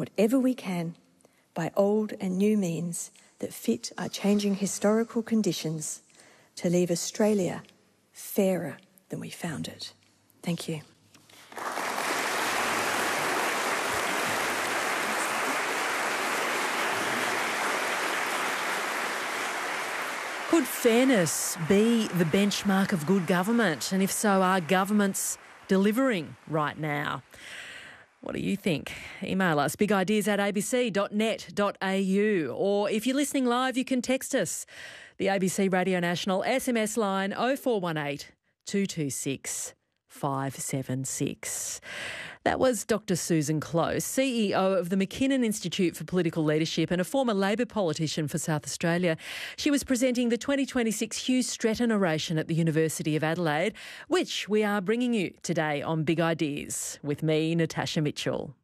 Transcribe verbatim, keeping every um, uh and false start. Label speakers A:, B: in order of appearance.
A: whatever we can by old and new means that fit our changing historical conditions to leave Australia fairer than we found it. Thank you.
B: Could fairness be the benchmark of good government? And if so, are governments delivering right now? What do you think? Email us, big ideas at a b c dot net dot a u. Or if you're listening live, you can text us. The A B C Radio National S M S line oh four one eight, two two six, five seven six. That was Doctor Susan Close, C E O of the McKinnon Institute for Political Leadership and a former Labor politician for South Australia. She was presenting the twenty twenty-six Hugh Stretton Oration at the University of Adelaide, which we are bringing you today on Big Ideas with me, Natasha Mitchell.